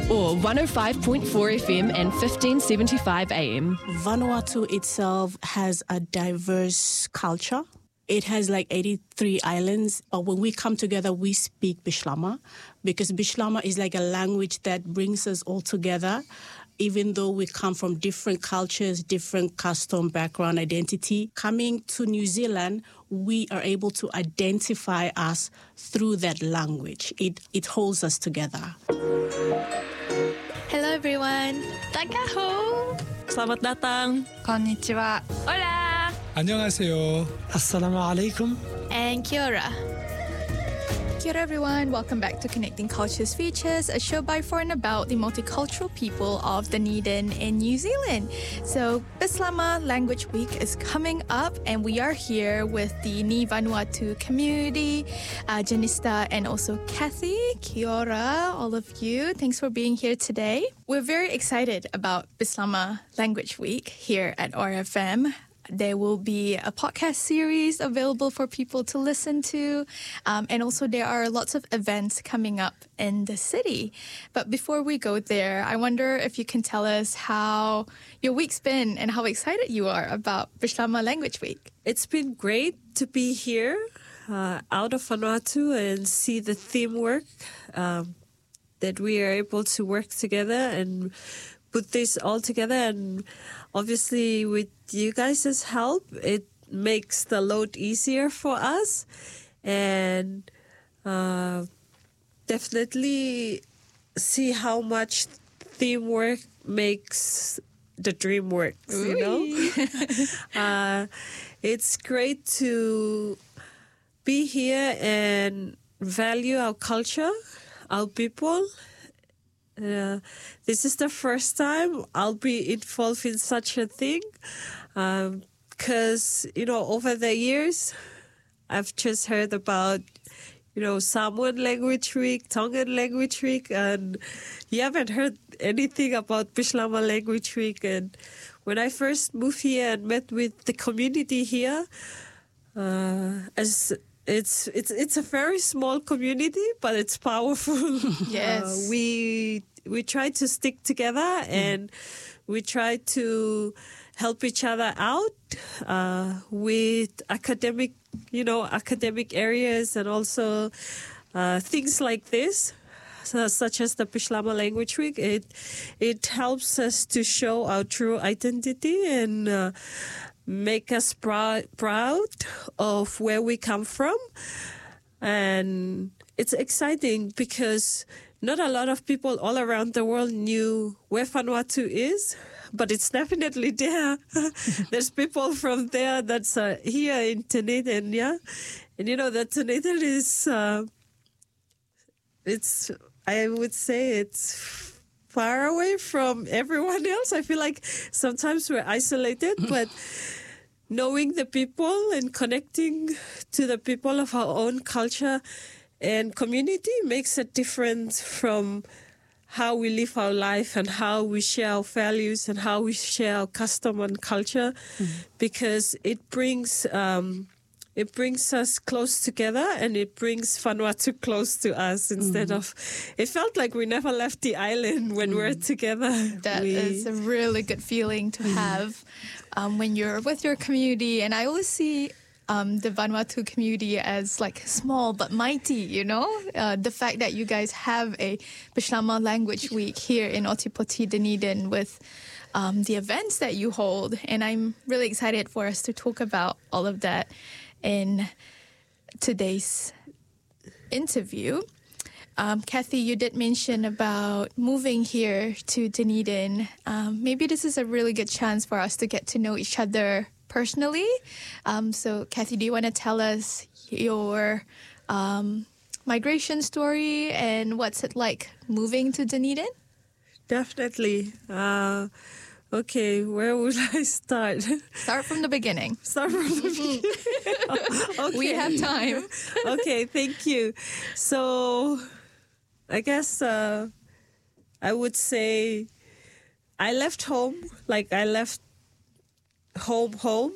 or 105.4 FM and 1575 AM. Vanuatu itself has a diverse culture. It has like 83 islands, but when we come together, we speak Bislama because Bislama is like a language that brings us all together. Even though we come from different cultures, different custom, background, identity, coming to New Zealand, we are able to identify us through that language. It holds us together. Hello everyone. Takaho. Selamat datang. Konnichiwa. Hola. 안녕하세요. Assalamu alaikum. And kia ora. Kia ora everyone, welcome back to Connecting Cultures Features, a show by, for and about the multicultural people of Dunedin in New Zealand. So, Bislama Language Week is coming up and we are here with the Ni Vanuatu community, Janista and also Kathy. Kia ora, all of you. Thanks for being here today. We're very excited about Bislama Language Week here at RFM. There will be a podcast series available for people to listen to. And also there are lots of events coming up in the city. But before we go there, I wonder if you can tell us how your week's been and how excited you are about Bislama Language Week. It's been great to be here out of Vanuatu and see the teamwork that we are able to work together and put this all together. And obviously with you guys' help, it makes the load easier for us. And definitely see how much teamwork makes the dream work, you know? It's great to be here and value our culture, our people. This is the first time I'll be involved in such a thing because, you know, over the years, I've just heard about, you know, Samoan Language Week, Tongan Language Week, and you haven't heard anything about Bislama Language Week. And when I first moved here and met with the community here, as it's a very small community, but it's powerful. Yes. We try to stick together and we try to help each other out with academic areas and also things like this, such as the Bislama Language Week. It helps us to show our true identity and make us proud of where we come from. And it's exciting because not a lot of people all around the world knew where Vanuatu is, but it's definitely there. There's people from there that's here in Dunedin, yeah? And you know that Dunedin is, I would say it's far away from everyone else. I feel like sometimes we're isolated, but knowing the people and connecting to the people of our own culture and community makes a difference from how we live our life and how we share our values and how we share our custom and culture, because it brings us close together and it brings Vanuatu close to us instead of, it felt like we never left the island when we're together. That is a really good feeling to have when you're with your community. And I always see the Vanuatu community as like small but mighty, you know? The fact that you guys have a Bislama Language Week here in Otipoti, Dunedin with the events that you hold. And I'm really excited for us to talk about all of that in today's interview. Kathy, you did mention about moving here to Dunedin. Maybe this is a really good chance for us to get to know each other personally. So, Kathy, do you want to tell us your migration story and what's it like moving to Dunedin? Definitely. Okay, where would I start? Start from the beginning. Start from the beginning. Okay. We have time. Okay, thank you. So, I guess I would say I left home, like I left home